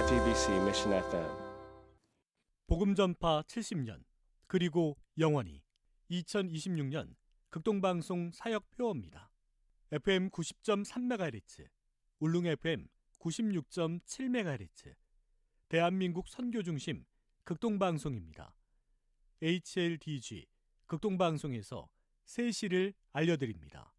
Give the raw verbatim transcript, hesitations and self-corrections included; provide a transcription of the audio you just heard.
지티비씨 Mission 에프엠. 복음전파 칠십 년 그리고 영원히 이천이십육 년 극동방송 사역표어입니다. 에프엠 구십 점 삼 메가헤르츠, 울릉 에프엠 구십육 점 칠 메가헤르츠, 대한민국 선교중심 극동방송입니다. 에이치엘디지 극동방송에서 새 시를 알려드립니다.